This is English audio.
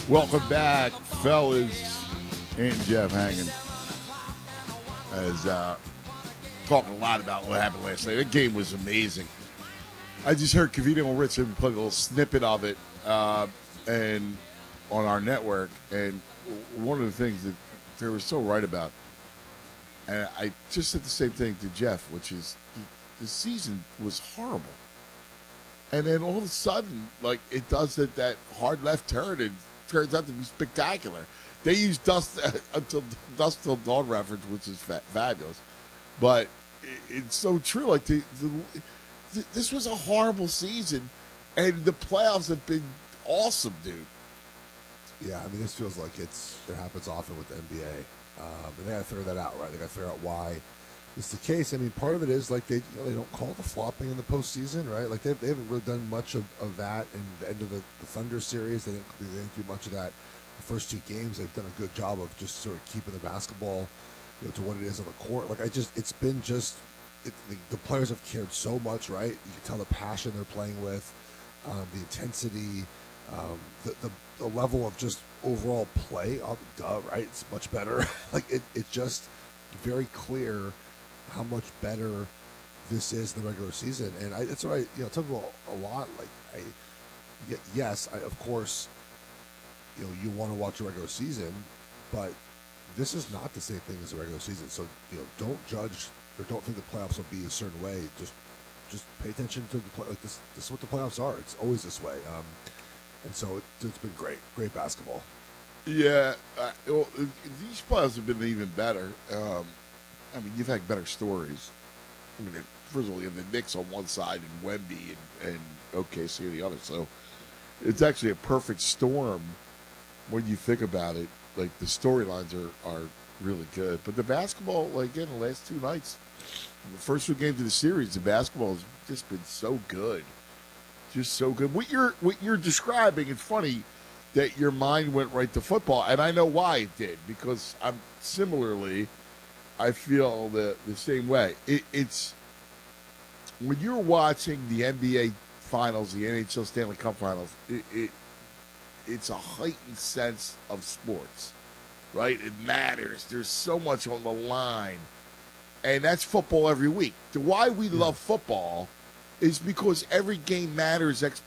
Welcome back, fellas. And Jeff hanging as talking a lot about what happened last night. That game was amazing. I just heard Cavino and Richard play a little snippet of it, and on our network. And one of the things that they were so right about, and I just said the same thing to Jeff, which is the season was horrible. And then all of a sudden, like it does that hard left turn and turns out to be spectacular. They use Dust until Dust Till Dawn reference, which is fabulous. But it's so true. Like this was a horrible season, and the playoffs have been awesome, dude. Yeah, I mean, this feels like it happens often with the NBA. And they got to figure that out, right? They got to figure out why it's the case. I mean, part of it is like they don't call the flopping in the postseason, right? Like they haven't really done much of that in the end of the Thunder series. They didn't do much of that the first two games. They've done a good job of just sort of keeping the basketball, to what it is on the court. Like it's been just the players have cared so much, right? You can tell the passion they're playing with, the intensity, the level of just overall play. Right? It's much better. Like it's just very clear how much better this is in the regular season, and that's what I talk about a lot. Like yes, of course, you want to watch a regular season, but this is not the same thing as the regular season. So don't judge or don't think the playoffs will be a certain way. Just pay attention to the play. Like this is what the playoffs are. It's always this way. And so it's been great basketball. Yeah, well, these playoffs have been even better. I mean, you've had better stories. I mean, first of all, you have the Knicks on one side and Wemby and OKC on the other. So it's actually a perfect storm when you think about it. Like, the storylines are really good. But the basketball, like, again, the last two nights, the first two games of the series, the basketball has just been so good. Just so good. What you're describing, it's funny that your mind went right to football, and I know why it did, because I'm similarly, I feel the same way. It's when you're watching the NBA Finals, the NHL Stanley Cup Finals, it's a heightened sense of sports, right? It matters. There's so much on the line, and that's football every week. Why we love football is because every game matters